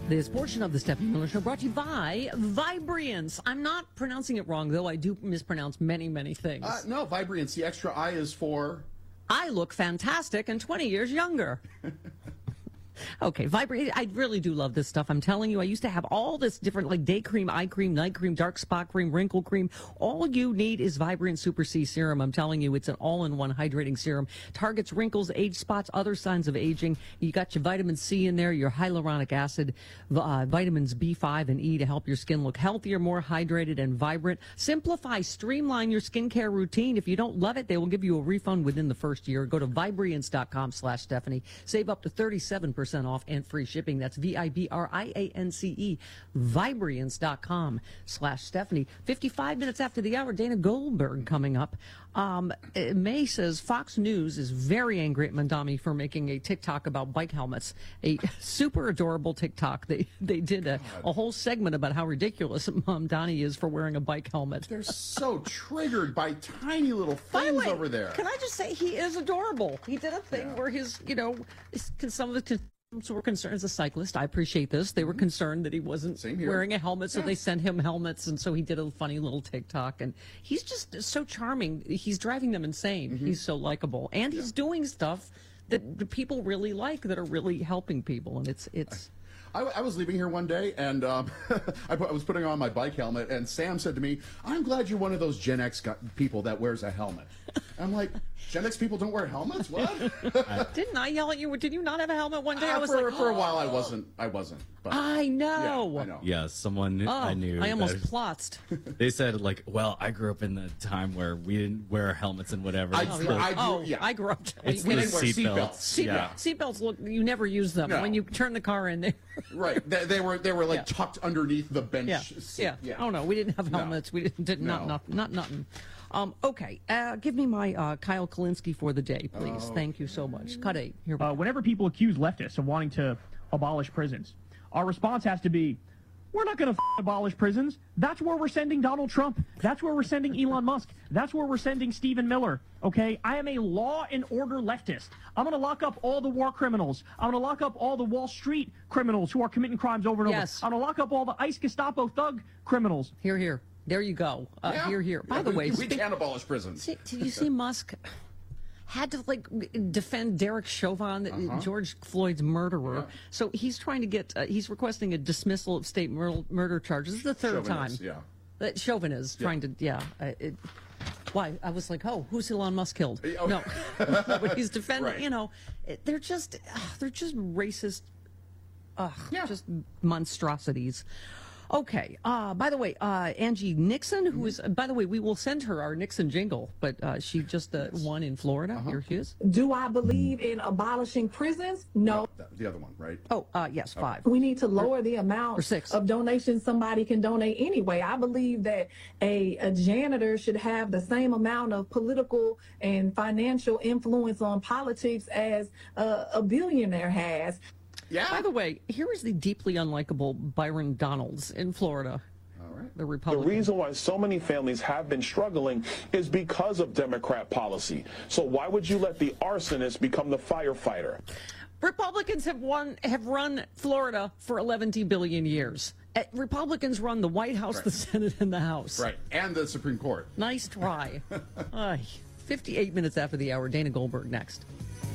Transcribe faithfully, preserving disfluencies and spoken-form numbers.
This portion of the Stephanie Miller Show brought to you by Vibriance. I'm not pronouncing it wrong, though I do mispronounce many, many things. Uh, no, Vibriance. The extra I is for... I look fantastic and twenty years younger. Okay, Vibrate. I really do love this stuff. I'm telling you, I used to have all this different, like day cream, eye cream, night cream, dark spot cream, wrinkle cream. All you need is Vibrant Super C Serum. I'm telling you, it's an all-in-one hydrating serum. Targets wrinkles, age spots, other signs of aging. You got your vitamin C in there, your hyaluronic acid, uh, vitamins B five and E to help your skin look healthier, more hydrated, and vibrant. Simplify, streamline your skincare routine. If you don't love it, they will give you a refund within the first year. Go to Vibriance.com slash Stephanie. Save up to thirty-seven percent off and free shipping. That's V I B R I A N C E. Vibriance.com slash Stephanie. fifty-five minutes after the hour, Dana Goldberg coming up. Um, May says Fox News is very angry at Mandami for making a TikTok about bike helmets. A super adorable TikTok. They they did a, a whole segment about how ridiculous Mandani is for wearing a bike helmet. They're so triggered by tiny little By the things way, over there. Can I just say he is adorable? He did a thing Yeah. where his, you know, his, some of the were concerned as a cyclist. I appreciate this. They were concerned that he wasn't Same here. wearing a helmet, so Yeah. they sent him helmets, and so he did a funny little TikTok. And he's just so charming. He's driving them insane. Mm-hmm. He's so likable, and he's doing stuff that the people really like, that are really helping people. And it's it's. I, I was leaving here one day, and um, I, put, I was putting on my bike helmet, and Sam said to me, "I'm glad you're one of those Gen X gu- people that wears a helmet." I'm like, Gen X people don't wear helmets? What? Didn't I yell at you? Did you not have a helmet one day? I Uh, was for, like, for a while, I "Oh." wasn't. I wasn't. But, I know. Yeah, I know. Yeah, someone Oh, I knew. I almost that- plotzed. They said, like, well, I grew up in the time where we didn't wear helmets and whatever. I- It's Oh, the- yeah. I grew- oh, yeah. I grew up. it's we the didn't wear seatbelts. seatbelts. Seat, Yeah. Seatbelts look, you never use them. No. When you turn the car in, they Right. They, they were they were like Yeah. tucked underneath the bench yeah, seat. yeah. Oh no, we didn't have No. helmets. We didn't did not No. not not nothing. Um, okay, uh, give me my uh, Kyle Kalinske for the day, please. Oh. Thank you so much. Cut eight. Here we Uh, go. whenever people accuse leftists of wanting to abolish prisons, our response has to be, we're not going to abolish prisons. That's where we're sending Donald Trump. That's where we're sending Elon Musk. That's where we're sending Stephen Miller. Okay? I am a law and order leftist. I'm going to lock up all the war criminals. I'm going to lock up all the Wall Street criminals who are committing crimes over and Yes. over. I'm going to lock up all the ICE Gestapo thug criminals. Here, here. There you go. Uh, Yeah. Here, here. By Yeah, the we, way, we speak- can't abolish prisons. see, did you see Musk had to like defend Derek Chauvin, Uh-huh. George Floyd's murderer? Yeah. So he's trying to get. Uh, he's requesting a dismissal of state mur- murder charges. This is the third time. Chauvinist, yeah. That Chauvin is trying to, yeah. Uh, it, why? I was like, oh, who's Elon Musk killed? Oh. No, but he's defending. Right. You know, it, they're just, uh, they're just racist, uh, Yeah. just monstrosities. Okay. Uh, by the way, uh, Angie Nixon, who is, by the way, we will send her our Nixon jingle, but uh, she just uh, won in Florida. Here she is. Do I believe in abolishing prisons? No. The, the other one, right? Oh, uh, yes, five. We need to lower the Or amount six. of donations somebody can donate anyway. I believe that a, a janitor should have the same amount of political and financial influence on politics as uh, a billionaire has. Yeah. By the way, here is the deeply unlikable Byron Donalds in Florida. All right. The The Republican. reason why so many families have been struggling is because of Democrat policy. So why would you let the arsonist become the firefighter? Republicans have won, have run Florida for eleven billion years. Uh, Republicans run the White House, the Senate, and the House. Right. And the Supreme Court. Nice try. Ay, fifty-eight minutes after the hour. Dana Goldberg next.